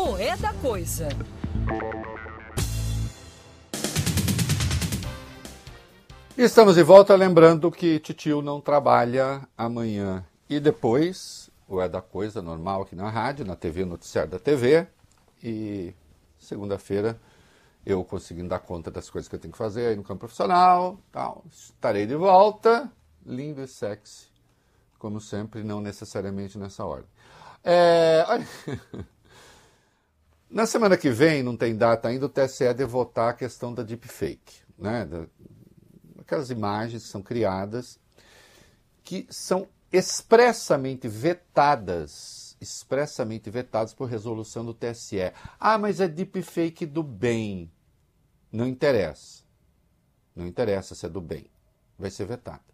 O É da Coisa. Estamos de volta, lembrando que Titio não trabalha amanhã e depois, o É da Coisa normal aqui na rádio, na TV, noticiário da TV, e segunda-feira eu conseguindo dar conta das coisas que eu tenho que fazer aí no campo profissional, tal, estarei de volta, lindo e sexy, como sempre, não necessariamente nessa ordem. Olha, na semana que vem, não tem data ainda, o TSE deve votar a questão da deepfake, né? Aquelas imagens que são criadas, que são expressamente vetadas por resolução do TSE. Ah, mas é deepfake do bem. Não interessa. Não interessa se é do bem. Vai ser vetada.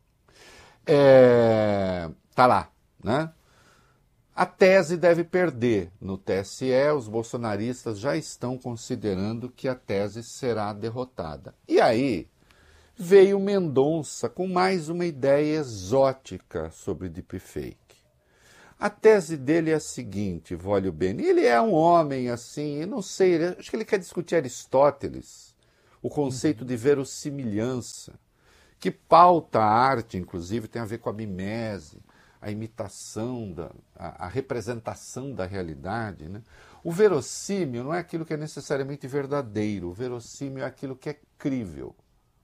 Tá lá, né? A tese deve perder no TSE. Os bolsonaristas já estão considerando que a tese será derrotada. E aí veio Mendonça com mais uma ideia exótica sobre deepfake. A tese dele é a seguinte, Vólio Bene, ele é um homem assim, eu não sei, acho que ele quer discutir Aristóteles, o conceito de verossimilhança, que pauta a arte, inclusive, tem a ver com a mimese, a imitação, a representação da realidade, né? O verossímil não é aquilo que é necessariamente verdadeiro, o verossímil é aquilo que é crível.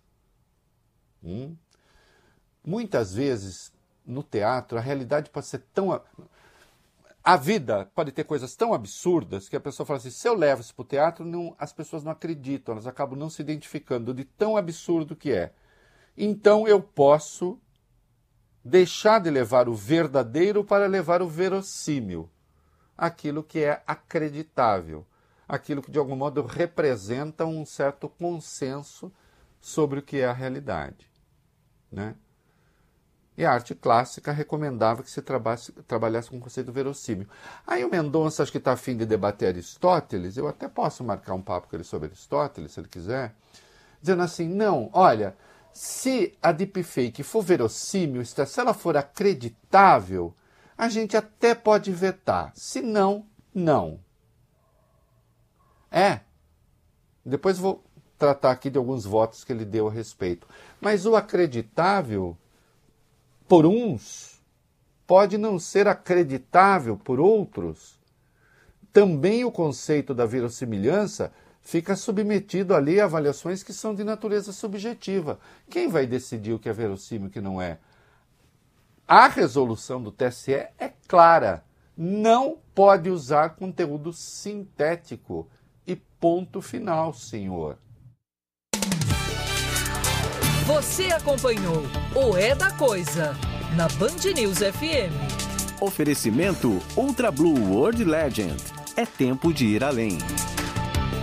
Muitas vezes, no teatro, a realidade pode ser tão... A vida pode ter coisas tão absurdas que a pessoa fala assim, se eu levo isso para o teatro, as pessoas não acreditam, elas acabam não se identificando de tão absurdo que é. Então eu posso deixar de levar o verdadeiro para levar o verossímil, aquilo que é acreditável, aquilo que de algum modo representa um certo consenso sobre o que é a realidade, né? E a arte clássica recomendava que se trabalhasse com o conceito verossímil. Aí o Mendonça acho que está a fim de debater Aristóteles, eu até posso marcar um papo com ele sobre Aristóteles, se ele quiser, dizendo assim, não, olha, se a deepfake for verossímil, se ela for acreditável, a gente até pode vetar, se não, não. Depois vou tratar aqui de alguns votos que ele deu a respeito. Mas o acreditável, por uns, pode não ser acreditável por outros. Também o conceito da verossimilhança fica submetido ali a avaliações que são de natureza subjetiva. Quem vai decidir o que é verossímil e o que não é? A resolução do TSE é clara. Não pode usar conteúdo sintético. E ponto final, senhor. Você acompanhou o É da Coisa, na Band News FM. Oferecimento Ultra Blue World Legend. É tempo de ir além.